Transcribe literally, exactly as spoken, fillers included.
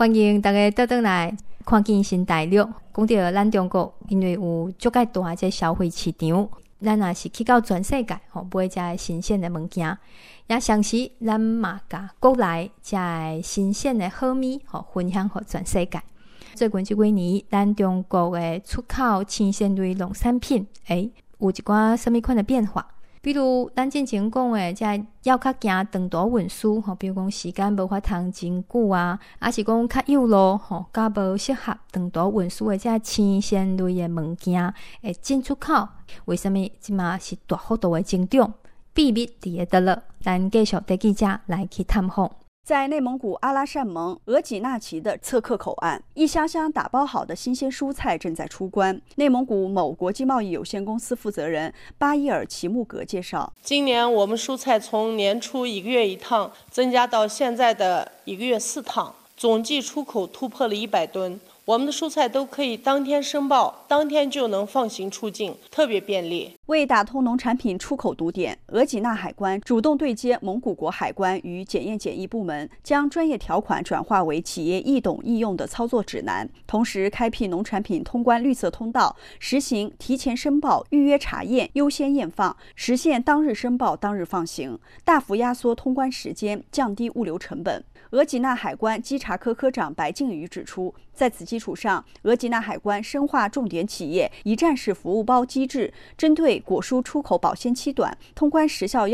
欢迎大家倒转来看见新大陆。讲到咱中国，因为有足介大这消费市场，咱也是去到全世界吼买这新鲜的物件，也同时咱嘛甲国内这新鲜的好米吼分享给全世界。最近这几年，咱中国的出口新鲜类农产品，诶，有一寡什么款的变化？比如咱之前讲的这要较行长途运输吼，比如讲时间无法通真久啊，还是讲较有路吼，较无适合长途运输的这新鲜类的物件会进出口，为什么即马是大幅度的增长？秘密伫咧倒落？咱继续带记者来去探访。 在内蒙古阿拉善盟额济纳旗的测客口岸，一箱箱打包好的新鲜蔬菜正在出关。内蒙古某国际贸易有限公司负责人巴伊尔齐木格介绍， 今年我们蔬菜从年初一个月一趟增加到现在的一个月四趟，总计出口突破了一百吨。我们的蔬菜都可以当天申报，当天就能放行出境，特别便利。 为打通农产品出口堵点，额济纳海关主动对接蒙古国海关与检验检疫部门，将专业条款转化为企业易懂易用的操作指南，同时开辟农产品通关绿色通道，实行提前申报、预约查验、优先验放，实现当日申报当日放行，大幅压缩通关时间，降低物流成本。额济纳海关稽查科科长白靖宇指出，在此基础上，额济纳海关深化重点企业一站式服务包机制，针对果蔬出口保鲜期短、通关时效要